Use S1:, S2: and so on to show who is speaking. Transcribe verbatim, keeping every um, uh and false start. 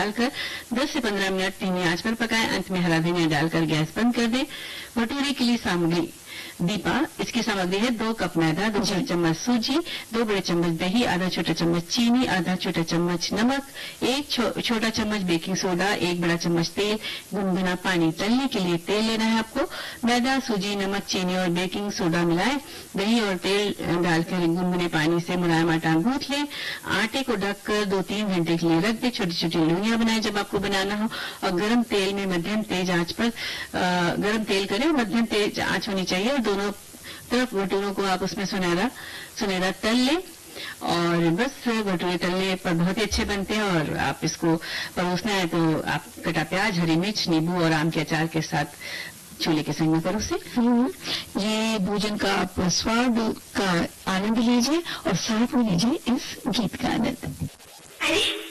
S1: डालकर दस से पंद्रह मिनट धीमी आंच पर पकाएं। अंत में हरा धनिया डालकर गैस बंद कर दें। भटूरे के लिए सामग्री दीपा, इसकी सामग्री है दो कप मैदा, दो बड़े चम्मच सूजी, दो बड़े चम्मच दही, आधा छोटा चम्मच चीनी, आधा छोटा चम्मच नमक, एक छो, छोटा चम्मच बेकिंग सोडा, एक बड़ा चम्मच तेल, गुनगुना पानी। तलने के लिए तेल लेना है आपको। मैदा, सूजी, नमक, चीनी और बेकिंग सोडा मिलाएं। दही और तेल डालकर गुनगुने पानी से मुलायम आटा गूंथ लें। आटे को ढककर दो तीन घंटे के लिए रख दें। छोटी छोटी लोइयां बनाएं जब आपको बनाना हो, और गर्म तेल में मध्यम तेज आंच पर गर्म तेल करें। मध्यम तेज आंच होनी चाहिए और दोनों तरफ भटूरों को आप उसमें सुनहरा सुनहरा तल लें। और बस भटूरे तलने पर बहुत ही अच्छे बनते हैं। और आप इसको परोसना है तो आप कटा प्याज, हरी मिर्च, नींबू और आम के अचार के साथ छोले के संग में परोसे।
S2: ये भोजन का आप स्वाद का आनंद लीजिए और साथ में लीजिए इस गीत का आनंद।